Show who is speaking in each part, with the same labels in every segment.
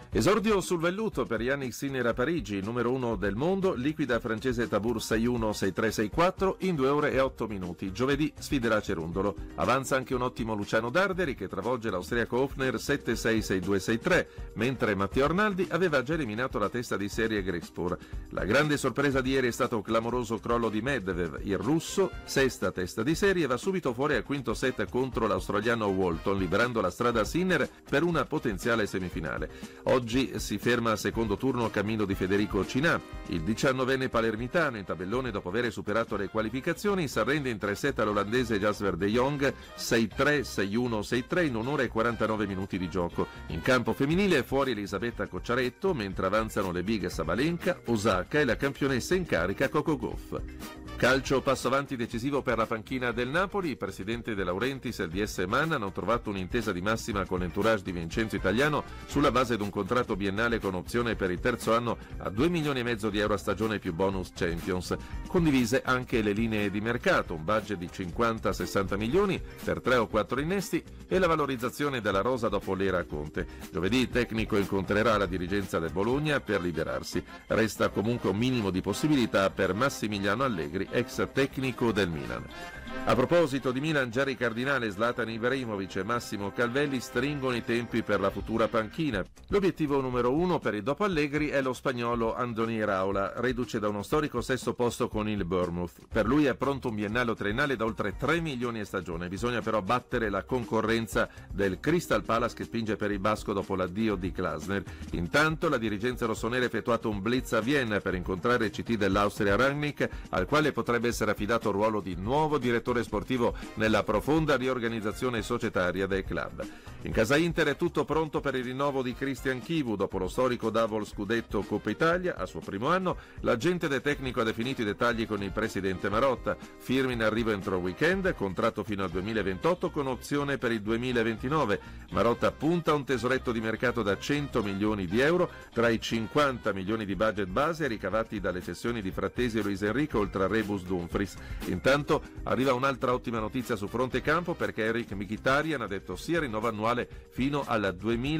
Speaker 1: Esordio sul velluto per Yannick Sinner a Parigi, numero 1 del mondo, liquida francese Tabur 6-1, 6-3, 6-4 in 2 ore e 8 minuti. Giovedì sfiderà Cerundolo. Avanza anche un ottimo Luciano Darderi che travolge l'austriaco Hofner 7-6, 6-2, 6-3, mentre Matteo Arnaldi aveva già eliminato la testa di serie Grigspor. La grande sorpresa di ieri è stato un clamoroso crollo di Medvedev. Il russo, sesta testa di serie, va subito fuori al quinto set contro l'australiano Walton, liberando la strada a Sinner per una potenziale semifinale. Oggi si ferma al secondo turno a cammino di Federico Cinà. Il 19enne palermitano in tabellone, dopo aver superato le qualificazioni, si arrende in 3 set all'olandese Jasper de Jong 6-3, 6-1, 6-3 in 1 ora e 49 minuti di gioco. In campo femminile è fuori Elisabetta Cocciaretto, mentre avanzano le big Sabalenka, Osaka e la campionessa in carica Coco Gauff. Calcio, passo avanti decisivo per la panchina del Napoli. Il presidente De Laurentiis e il DS Eman hanno trovato un'intesa di massima con l'entourage di Vincenzo Italiano sulla base di un contratto biennale con opzione per il terzo anno a 2,5 milioni di euro a stagione più bonus Champions. Condivise anche le linee di mercato, un budget di 50-60 milioni per 3 o 4 innesti e la valorizzazione della rosa dopo l'era Conte. Giovedì il tecnico incontrerà la dirigenza del Bologna per liberarsi. Resta comunque un minimo di possibilità per Massimiliano Allegri, ex tecnico del Milan. A proposito di Milan, Jerry Cardinale, Zlatan Ibrahimovic e Massimo Calvelli stringono i tempi per la futura panchina. L'obiettivo numero 1 per il dopo Allegri è lo spagnolo Andoni Iraola, reduce da uno storico sesto posto con il Bournemouth. Per lui è pronto un biennale o triennale da oltre 3 milioni a stagione. Bisogna però battere la concorrenza del Crystal Palace che spinge per il basco dopo l'addio di Glasner. Intanto la dirigenza rossonera ha effettuato un blitz a Vienna per incontrare il CT dell'Austria Rangnick, al quale potrebbe essere affidato il ruolo di nuovo direttore sportivo nella profonda riorganizzazione societaria del club. In casa Inter è tutto pronto per il rinnovo di Christian Chivu dopo lo storico double scudetto Coppa Italia. A suo primo anno l'agente del tecnico ha definito i dettagli con il presidente Marotta. Firma in arrivo entro il weekend, contratto fino al 2028 con opzione per il 2029. Marotta punta a un tesoretto di mercato da 100 milioni di euro tra i 50 milioni di budget base ricavati dalle cessioni di Frattesi e Luis Enrico oltre a Rebus Dumfries. Intanto arriva un'altra ottima notizia su fronte campo perché Eric Mkhitaryan ha detto sia rinnovo annuale fino al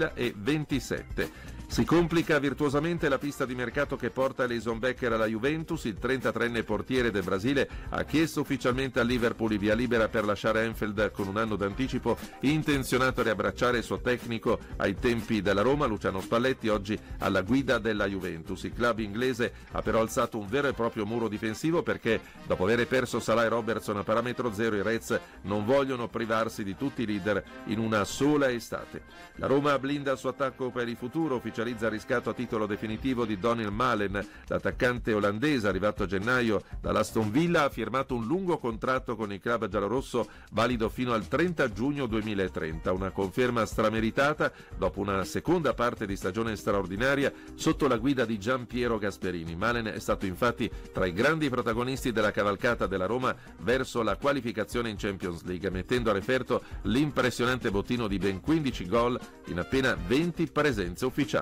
Speaker 1: 2027. Si complica virtuosamente la pista di mercato che porta Alisson Becker alla Juventus. Il 33enne portiere del Brasile ha chiesto ufficialmente al Liverpool il via libera per lasciare Anfield con un anno d'anticipo, intenzionato a riabbracciare il suo tecnico ai tempi della Roma, Luciano Spalletti, oggi alla guida della Juventus. Il club inglese ha però alzato un vero e proprio muro difensivo perché dopo aver perso Salah e Robertson a parametro zero i Reds non vogliono privarsi di tutti i leader in una sola estate. La Roma blinda il suo attacco per il futuro, ufficializza il riscatto a titolo definitivo di Daniel Malen. L'attaccante olandese arrivato a gennaio dall'Aston Villa ha firmato un lungo contratto con il club giallorosso valido fino al 30 giugno 2030, una conferma strameritata dopo una seconda parte di stagione straordinaria sotto la guida di Giampiero Gasperini. Malen è stato infatti tra i grandi protagonisti della cavalcata della Roma verso la qualificazione in Champions League, mettendo a referto l'impressionante bottino di ben 15 gol in appena 20 presenze ufficiali.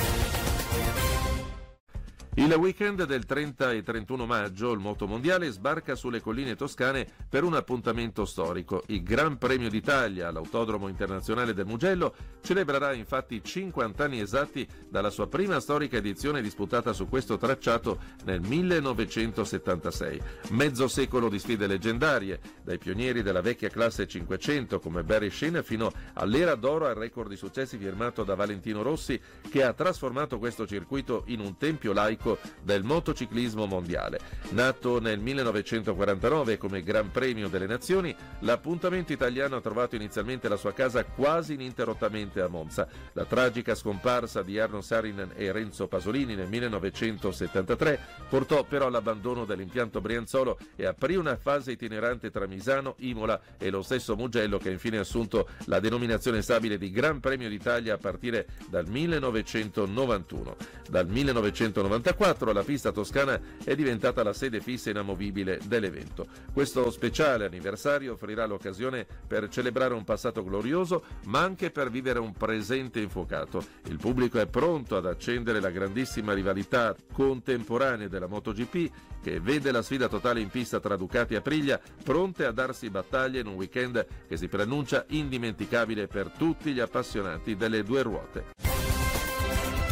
Speaker 1: Il weekend del 30 e 31 maggio il motomondiale sbarca sulle colline toscane per un appuntamento storico. Il Gran Premio d'Italia all'Autodromo Internazionale del Mugello celebrerà infatti 50 anni esatti dalla sua prima storica edizione disputata su questo tracciato nel 1976. Mezzo secolo di sfide leggendarie, dai pionieri della vecchia classe 500 come Barry Sheene fino all'era d'oro al record di successi firmato da Valentino Rossi, che ha trasformato questo circuito in un tempio laico del motociclismo mondiale. Nato nel 1949 come Gran Premio delle Nazioni, l'appuntamento italiano ha trovato inizialmente la sua casa quasi ininterrottamente a Monza. La tragica scomparsa di Arno Saarinen e Renzo Pasolini nel 1973 portò però all'abbandono dell'impianto Brianzolo e aprì una fase itinerante tra Misano, Imola e lo stesso Mugello, che ha infine assunto la denominazione stabile di Gran Premio d'Italia a partire dal 1991. Dal 1994 la pista toscana è diventata la sede fissa e inamovibile dell'evento. Questo speciale anniversario offrirà l'occasione per celebrare un passato glorioso, ma anche per vivere un presente infuocato. Il pubblico è pronto ad accendere la grandissima rivalità contemporanea della MotoGP, che vede la sfida totale in pista tra Ducati e Aprilia, pronte a darsi battaglia in un weekend che si preannuncia indimenticabile per tutti gli appassionati delle due ruote.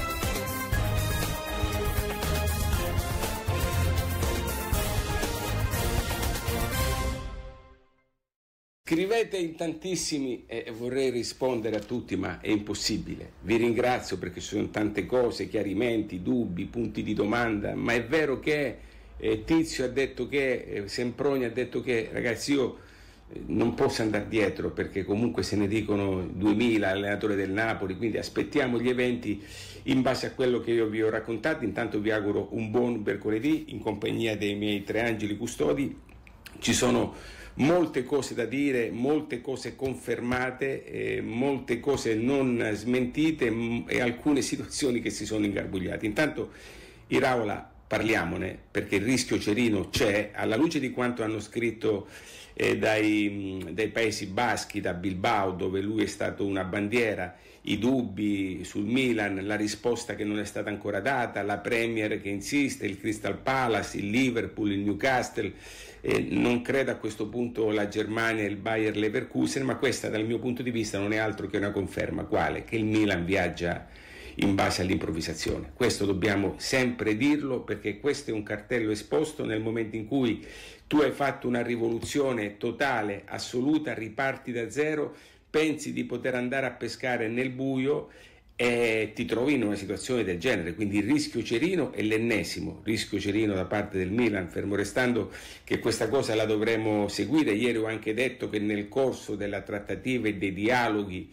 Speaker 2: Scrivete in tantissimi e vorrei rispondere a tutti, ma è impossibile. Vi ringrazio perché ci sono tante cose, chiarimenti, dubbi, punti di domanda, ma è vero che Tizio ha detto che, Semproni ha detto che, ragazzi, io non posso andare dietro perché comunque se ne dicono 2000 allenatori del Napoli, quindi aspettiamo gli eventi in base a quello che io vi ho raccontato. Intanto vi auguro un buon mercoledì in compagnia dei miei 3 angeli custodi. Ci sono molte cose da dire, molte cose confermate, molte cose non smentite e alcune situazioni che si sono ingarbugliate. Intanto Iraola, parliamone, perché il rischio Cerino c'è, alla luce di quanto hanno scritto dai Paesi Baschi, da Bilbao, dove lui è stato una bandiera, i dubbi sul Milan, la risposta che non è stata ancora data, la Premier che insiste, il Crystal Palace, il Liverpool, il Newcastle, non credo a questo punto la Germania e il Bayer Leverkusen, ma questa dal mio punto di vista non è altro che una conferma. Quale? Che il Milan viaggia in base all'improvvisazione. Questo dobbiamo sempre dirlo, perché questo è un cartello esposto nel momento in cui tu hai fatto una rivoluzione totale, assoluta, riparti da zero, pensi di poter andare a pescare nel buio e ti trovi in una situazione del genere. Quindi il rischio Cerino è l'ennesimo rischio Cerino da parte del Milan, fermo restando che questa cosa la dovremo seguire. Ieri ho anche detto che nel corso della trattativa e dei dialoghi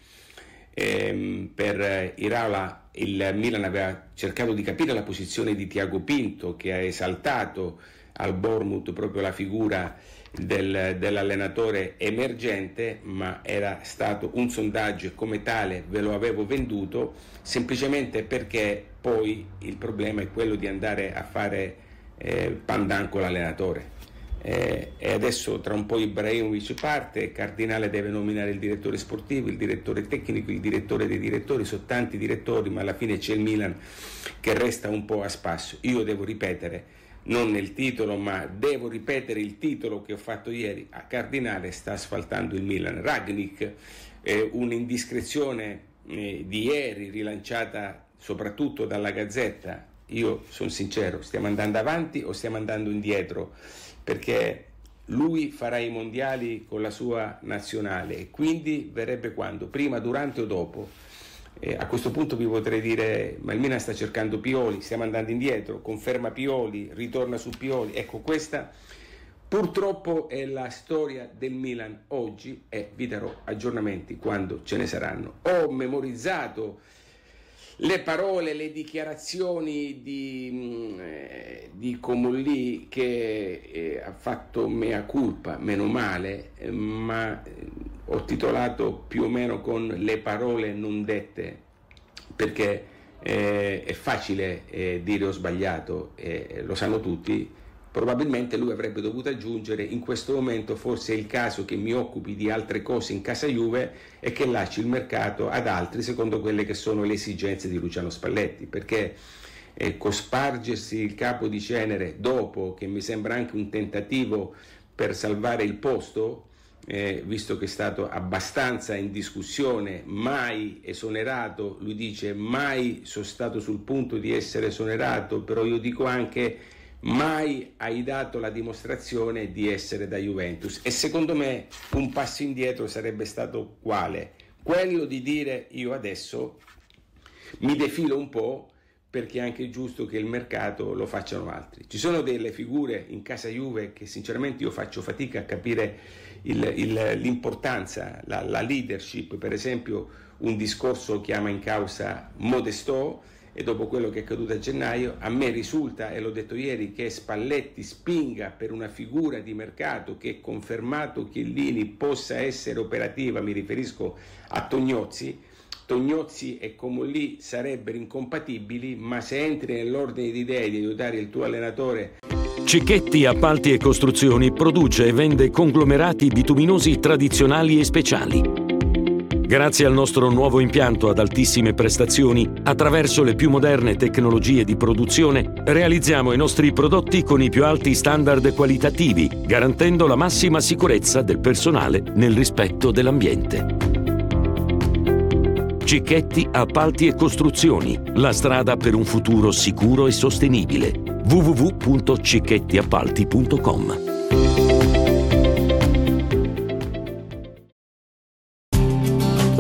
Speaker 2: per Iraola il Milan aveva cercato di capire la posizione di Tiago Pinto, che ha esaltato al Bournemouth proprio la figura dell'allenatore emergente, ma era stato un sondaggio e come tale ve lo avevo venduto, semplicemente perché poi il problema è quello di andare a fare pandan con l'allenatore. E adesso tra un po' Ibrahimovic parte, Cardinale deve nominare il direttore sportivo, il direttore tecnico, il direttore dei direttori, sono tanti direttori, ma alla fine c'è il Milan che resta un po' a spasso. Io devo ripetere, non nel titolo, ma devo ripetere il titolo che ho fatto ieri: a Cardinale sta asfaltando il Milan. Rangnick, un'indiscrezione di ieri rilanciata soprattutto dalla Gazzetta. Io sono sincero, stiamo andando avanti o stiamo andando indietro? Perché lui farà i mondiali con la sua nazionale e quindi verrebbe quando? Prima, durante o dopo? A questo punto vi potrei dire, ma il Milan sta cercando Pioli, stiamo andando indietro, conferma Pioli, ritorna su Pioli. Ecco, questa purtroppo è la storia del Milan oggi e vi darò aggiornamenti quando ce ne saranno. Ho memorizzato le parole, le dichiarazioni di Comolli, che ha fatto mea culpa, meno male, ma ho titolato più o meno con le parole non dette, perché è facile dire ho sbagliato, lo sanno tutti. Probabilmente lui avrebbe dovuto aggiungere: in questo momento forse è il caso che mi occupi di altre cose in casa Juve e che lasci il mercato ad altri secondo quelle che sono le esigenze di Luciano Spalletti, perché cospargersi il capo di cenere dopo, che mi sembra anche un tentativo per salvare il posto, visto che è stato abbastanza in discussione, mai esonerato, lui dice mai sono stato sul punto di essere esonerato, però io dico anche mai hai dato la dimostrazione di essere da Juventus. E secondo me un passo indietro sarebbe stato quale? Quello di dire io adesso mi defilo un po', perché è anche giusto che il mercato lo facciano altri. Ci sono delle figure in casa Juve che sinceramente io faccio fatica a capire l'importanza, la leadership. Per esempio un discorso chiama in causa Modestò, e dopo quello che è accaduto a gennaio a me risulta, e l'ho detto ieri, che Spalletti spinga per una figura di mercato che, confermato Chiellini, possa essere operativa. Mi riferisco a Tognozzi e Comolli sarebbero incompatibili, ma se entri nell'ordine di idee di aiutare il tuo allenatore.
Speaker 3: Cicchetti Appalti e Costruzioni produce e vende conglomerati bituminosi tradizionali e speciali. Grazie al nostro nuovo impianto ad altissime prestazioni, attraverso le più moderne tecnologie di produzione, realizziamo i nostri prodotti con i più alti standard qualitativi, garantendo la massima sicurezza del personale nel rispetto dell'ambiente. Cicchetti Appalti e Costruzioni, la strada per un futuro sicuro e sostenibile. www.cicchettiappalti.com.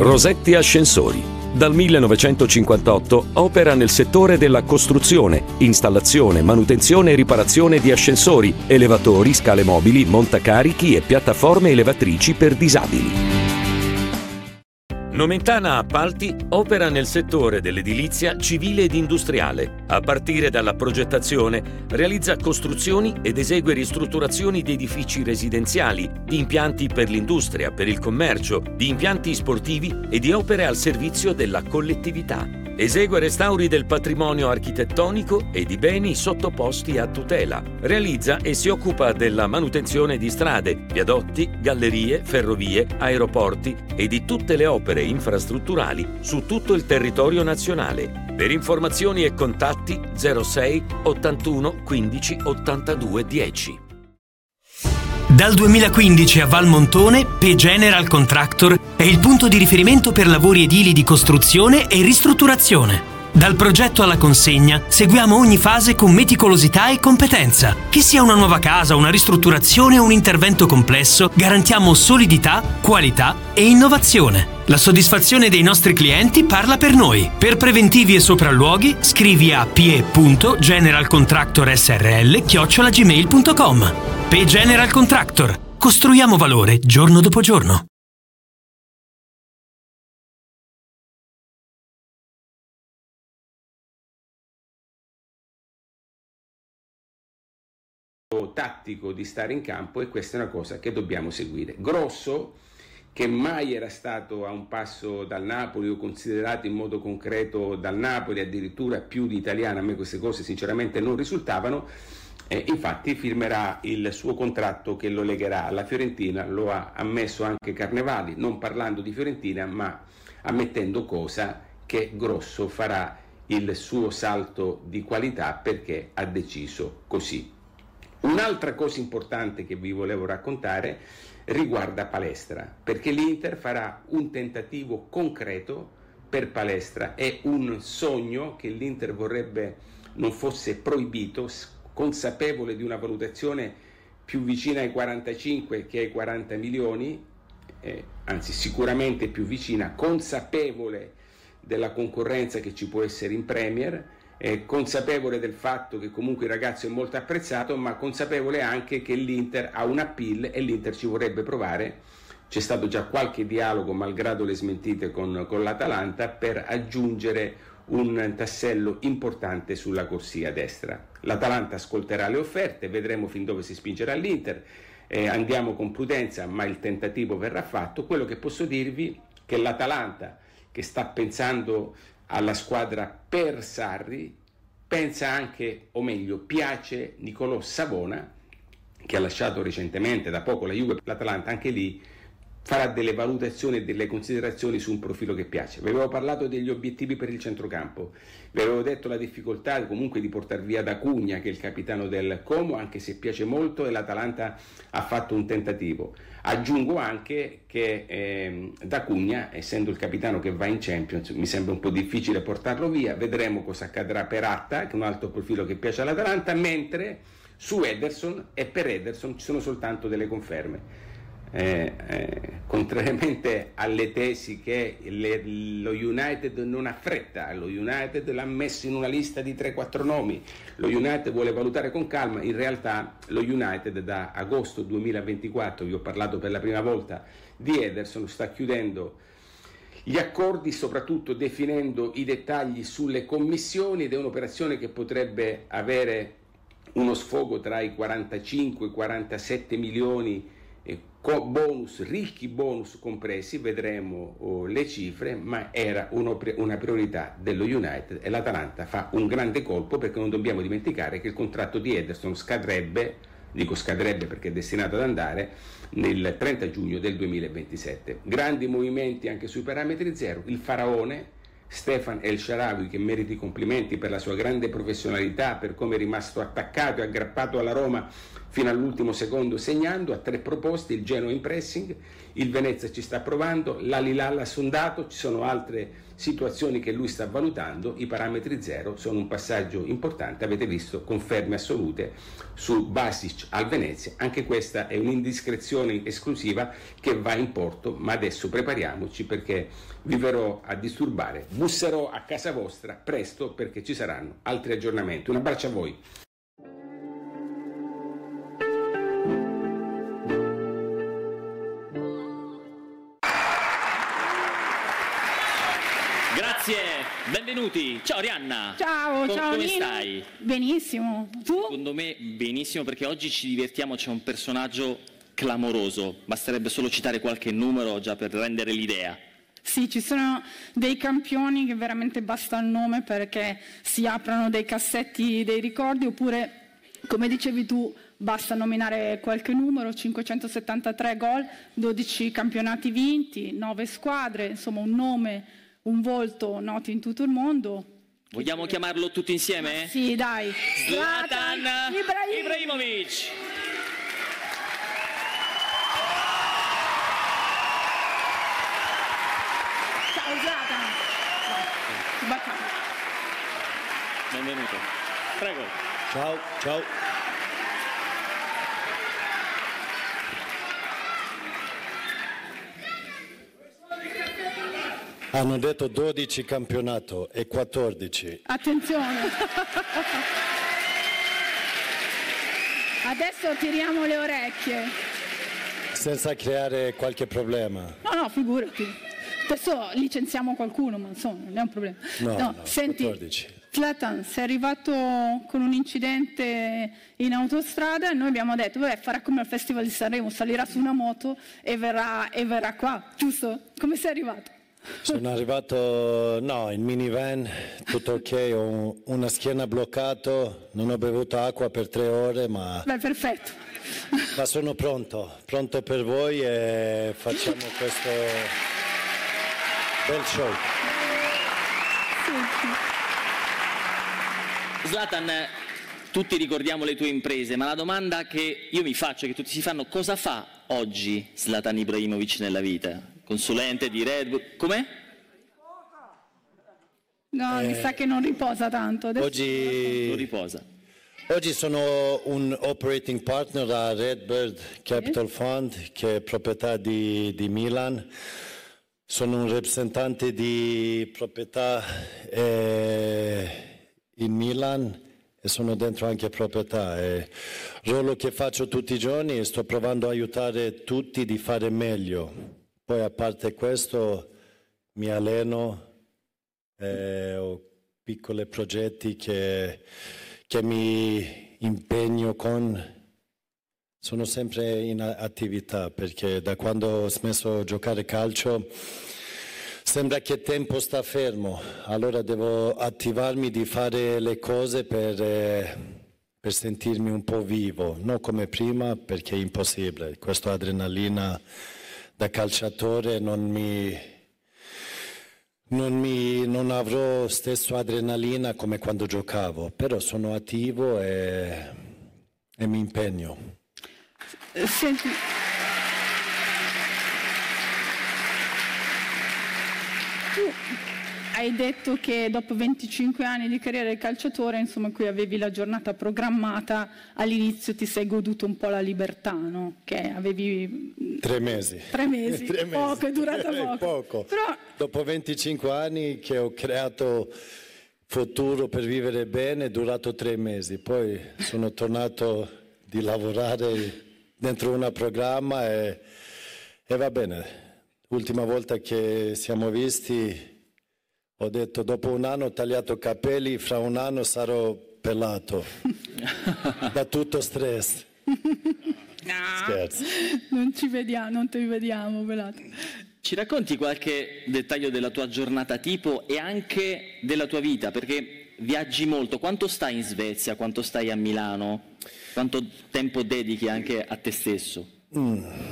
Speaker 3: Rosetti Ascensori. Dal 1958 opera nel settore della costruzione, installazione, manutenzione e riparazione di ascensori, elevatori, scale mobili, montacarichi e piattaforme elevatrici per disabili. Nomentana Appalti opera nel settore dell'edilizia civile ed industriale. A partire dalla progettazione, realizza costruzioni ed esegue ristrutturazioni di edifici residenziali, di impianti per l'industria, per il commercio, di impianti sportivi e di opere al servizio della collettività. Esegue restauri del patrimonio architettonico e di beni sottoposti a tutela. Realizza e si occupa della manutenzione di strade, viadotti, gallerie, ferrovie, aeroporti e di tutte le opere infrastrutturali su tutto il territorio nazionale. Per informazioni e contatti 06 81 15 82 10.
Speaker 4: Dal 2015 a Valmontone, P General Contractor è il punto di riferimento per lavori edili di costruzione e ristrutturazione. Dal progetto alla consegna seguiamo ogni fase con meticolosità e competenza. Che sia una nuova casa, una ristrutturazione o un intervento complesso, garantiamo solidità, qualità e innovazione. La soddisfazione dei nostri clienti parla per noi. Per preventivi e sopralluoghi scrivi a pie.generalcontractorsrl@gmail.com. P General Contractor. Costruiamo valore giorno dopo giorno.
Speaker 2: Tattico di stare in campo, e questa è una cosa che dobbiamo seguire. Grosso, che mai era stato a un passo dal Napoli o considerato in modo concreto dal Napoli, addirittura più di Italiano, a me queste cose sinceramente non risultavano, infatti firmerà il suo contratto che lo legherà alla Fiorentina. Lo ha ammesso anche Carnevali, non parlando di Fiorentina ma ammettendo cosa, che Grosso farà il suo salto di qualità perché ha deciso così. Un'altra cosa importante che vi volevo raccontare riguarda Palestra, perché l'Inter farà un tentativo concreto per Palestra. È un sogno che l'Inter vorrebbe non fosse proibito, consapevole di una valutazione più vicina ai 45 che ai 40 milioni, anzi sicuramente più vicina, consapevole della concorrenza che ci può essere in Premier, consapevole del fatto che comunque il ragazzo è molto apprezzato, ma consapevole anche che l'Inter ha un appeal e l'Inter ci vorrebbe provare. C'è stato già qualche dialogo, malgrado le smentite, con l'Atalanta per aggiungere un tassello importante sulla corsia destra. L'Atalanta ascolterà le offerte, vedremo fin dove si spingerà l'Inter, andiamo con prudenza, ma il tentativo verrà fatto. Quello che posso dirvi è che l'Atalanta, che sta pensando alla squadra per Sarri, pensa anche, o meglio, piace Nicolò Savona, che ha lasciato recentemente da poco la Juve. L'Atalanta anche lì farà delle valutazioni e delle considerazioni su un profilo che piace. Vi avevo parlato degli obiettivi per il centrocampo, vi avevo detto la difficoltà comunque di portare via D'Acugna, che è il capitano del Como, anche se piace molto, e l'Atalanta ha fatto un tentativo. Aggiungo anche che D'Acugna, essendo il capitano che va in Champions, mi sembra un po' difficile portarlo via. Vedremo cosa accadrà per Atta, che è un altro profilo che piace all'Atalanta, mentre su Ederson e per Ederson ci sono soltanto delle conferme. Contrariamente alle tesi che lo United non ha fretta, lo United l'ha messo in una lista di 3-4 nomi, lo United vuole valutare con calma. In realtà lo United da agosto 2024, vi ho parlato per la prima volta di Ederson, sta chiudendo gli accordi, soprattutto definendo i dettagli sulle commissioni, ed è un'operazione che potrebbe avere uno sfogo tra i 45 e i 47 milioni, bonus, ricchi bonus compresi. Vedremo le cifre, ma era una priorità dello United, e l'Atalanta fa un grande colpo, perché non dobbiamo dimenticare che il contratto di Ederson scadrebbe perché è destinato ad andare nel 30 giugno del 2027. Grandi movimenti anche sui parametri zero. Il faraone Stefan El Shaarawy, che merita i complimenti per la sua grande professionalità, per come è rimasto attaccato e aggrappato alla Roma fino all'ultimo secondo, segnando, a 3 proposte, il Genoa in pressing, il Venezia ci sta provando, l'Al Hilal ha sondato, ci sono altre situazioni che lui sta valutando. I parametri zero sono un passaggio importante, avete visto conferme assolute su Basic al Venezia, anche questa è un'indiscrezione esclusiva che va in porto, ma adesso prepariamoci perché vi verrò a disturbare, busserò a casa vostra presto perché ci saranno altri aggiornamenti. Un abbraccio a voi.
Speaker 5: Grazie, benvenuti. Ciao Arianna.
Speaker 6: Ciao, ciao
Speaker 5: come
Speaker 6: Nino.
Speaker 5: stai?
Speaker 6: Benissimo. Tu?
Speaker 5: Secondo me benissimo, perché oggi ci divertiamo, c'è un personaggio clamoroso. Basterebbe solo citare qualche numero già per rendere l'idea.
Speaker 6: Sì, ci sono dei campioni che veramente basta il nome perché si aprono dei cassetti dei ricordi, oppure, come dicevi tu, basta nominare qualche numero: 573 gol, 12 campionati vinti, 9 squadre, insomma un nome, un volto noto in tutto il mondo.
Speaker 5: Vogliamo chiamarlo tutti insieme?
Speaker 6: Sì, dai.
Speaker 5: Zlatan Ibrahimović.
Speaker 6: Ciao Zlatan.
Speaker 5: Benvenuto. Prego.
Speaker 7: Ciao, ciao. Hanno detto 12 campionato e 14.
Speaker 6: Attenzione. Adesso tiriamo le orecchie.
Speaker 7: Senza creare qualche problema.
Speaker 6: No, figurati. Adesso licenziamo qualcuno, ma insomma, non è un problema.
Speaker 7: No,
Speaker 6: senti,
Speaker 7: 14.
Speaker 6: Zlatan, sei arrivato con un incidente in autostrada e noi abbiamo detto, vabbè, farà come al Festival di Sanremo, salirà su una moto e verrà qua, giusto? Come sei arrivato?
Speaker 7: Sono arrivato, in minivan, tutto ok, ho una schiena bloccata, non ho bevuto acqua per 3 ore, ma
Speaker 6: Perfetto.
Speaker 7: sono pronto per voi e facciamo questo bel show.
Speaker 5: Zlatan, tutti ricordiamo le tue imprese, ma la domanda che io mi faccio e che tutti si fanno: cosa fa oggi Zlatan Ibrahimović nella vita? Consulente di Red Bull, com'è?
Speaker 6: No, mi sa che non riposa tanto. Adesso...
Speaker 5: Non riposa.
Speaker 7: Oggi sono un operating partner a Redbird Capital Fund, che è proprietà di Milan. Sono un rappresentante di proprietà in Milan e sono dentro anche proprietà. Il ruolo che faccio tutti i giorni e sto provando a aiutare tutti di fare meglio. Poi a parte questo mi alleno, ho piccoli progetti che mi impegno con. Sono sempre in attività perché da quando ho smesso di giocare calcio sembra che il tempo sta fermo, allora devo attivarmi di fare le cose per sentirmi un po' vivo, non come prima perché è impossibile, questa adrenalina da calciatore non avrò stesso adrenalina come quando giocavo, però sono attivo e mi impegno.
Speaker 6: Senti, tu hai detto che dopo 25 anni di carriera di calciatore, insomma, qui avevi la giornata programmata, all'inizio ti sei goduto un po' la libertà, no? Che avevi...
Speaker 7: 3 mesi.
Speaker 6: 3 mesi,
Speaker 7: 3 mesi.
Speaker 6: Poco, è durata poco. Però...
Speaker 7: Dopo 25 anni che ho creato futuro per vivere bene, è durato 3 mesi. Poi sono tornato di lavorare dentro un programma e va bene. L'ultima volta che siamo visti ho detto dopo un anno ho tagliato capelli, fra un anno sarò pelato da tutto stress. Scherzo.
Speaker 6: Non ti vediamo pelato.
Speaker 5: Ci racconti qualche dettaglio della tua giornata tipo e anche della tua vita, perché viaggi molto. Quanto stai in Svezia? Quanto stai a Milano? Quanto tempo dedichi anche a te stesso?